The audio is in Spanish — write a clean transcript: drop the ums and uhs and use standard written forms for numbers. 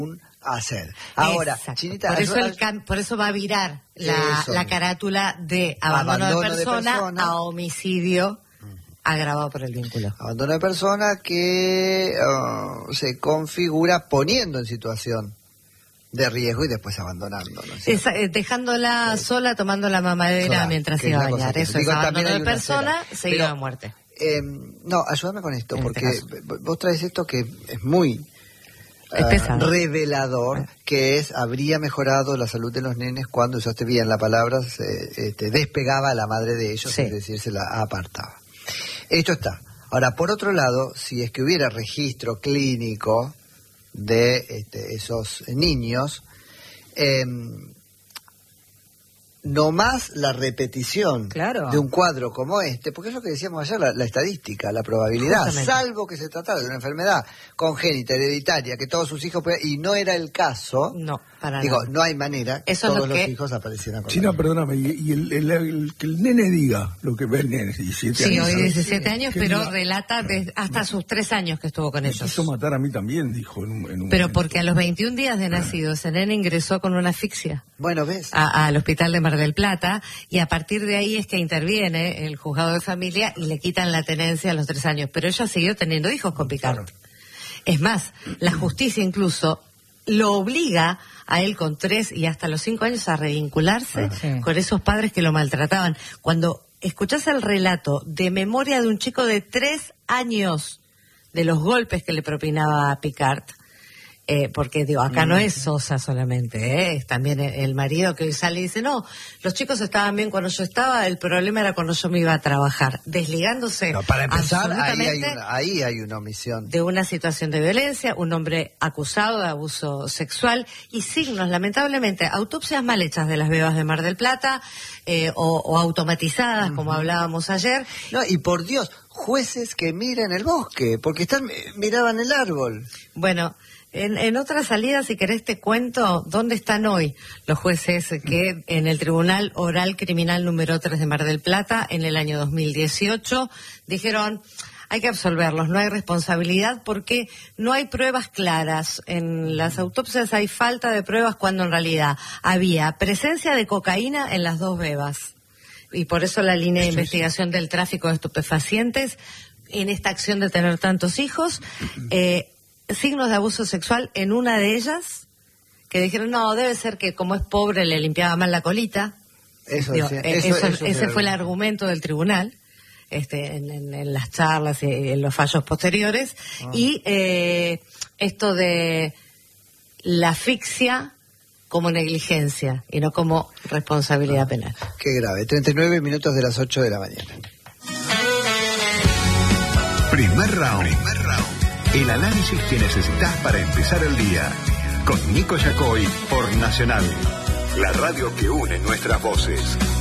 hacer. Ahora, Exacto. Chinita, por eso va a virar la carátula de abandono de persona a homicidio agravado por el vínculo. Abandono de persona que se configura poniendo en situación de riesgo y después abandonando, ¿no? Dejándola sola, tomando la mamadera mientras se va a bañar. Eso es abandono de persona seguido de muerte. No, ayúdame con esto, porque vos traes esto que es muy revelador, que es, habría mejorado la salud de los nenes cuando, usaste bien la palabra, despegaba a la madre de ellos, es decir, se la apartaba. Esto está. Ahora, por otro lado, si es que hubiera registro clínico de esos niños, no más la repetición de un cuadro como este, porque es lo que decíamos ayer, la estadística, la probabilidad, justamente, salvo que se tratara de una enfermedad congénita, hereditaria, que todos sus hijos y no era el caso, no hay manera que todos los hijos aparecieran con China, perdóname, y que el nene diga lo que ve el nene, 17 años. Sí, hoy 17 años, pero relata hasta sus 3 años que estuvo con ellos. Quiso matar a mí también, dijo en un pero momento. Porque a los 21 días de nacido, ese nene ingresó con una asfixia. Bueno, ¿ves? Al hospital de Mar del Plata, y a partir de ahí es que interviene el juzgado de familia y le quitan la tenencia a los 3 años. Pero ella siguió teniendo hijos con Picard. Claro. Es más, la justicia incluso lo obliga a él con 3 y hasta los 5 años a revincularse con esos padres que lo maltrataban. Cuando escuchás el relato de memoria de un chico de 3 años de los golpes que le propinaba a Picard, porque digo, acá no es Sosa solamente, es también el marido que hoy sale y dice, no, los chicos estaban bien cuando yo estaba, el problema era cuando yo me iba a trabajar, desligándose. No, para empezar, ahí hay una omisión. De una situación de violencia, un hombre acusado de abuso sexual y signos, lamentablemente, autopsias mal hechas de las bebas de Mar del Plata o automatizadas, como hablábamos ayer. No, y por Dios, jueces que miran el bosque, porque miraban el árbol. Bueno, en otra salida, si querés te cuento dónde están hoy los jueces que en el Tribunal Oral Criminal número 3 de Mar del Plata, en el año 2018, dijeron, hay que absolverlos, no hay responsabilidad porque no hay pruebas claras. En las autopsias hay falta de pruebas cuando en realidad había presencia de cocaína en las 2 bebas. Y por eso la línea de investigación del tráfico de estupefacientes en esta acción de tener tantos hijos, signos de abuso sexual en una de ellas, que dijeron, no, debe ser que como es pobre le limpiaba mal la colita. Ese fue el argumento del tribunal, en las charlas y en los fallos posteriores. Y esto de la asfixia como negligencia y no como responsabilidad penal. Qué grave. 39 minutos de las 8 de la mañana. Primer round. El análisis que necesitas para empezar el día. Con Nico Yacoy por Nacional. La radio que une nuestras voces.